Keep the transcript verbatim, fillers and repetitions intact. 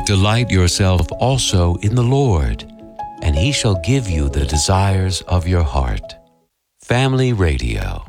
Delight yourself also in the Lord, and He shall give you the desires of your heart. Family Radio.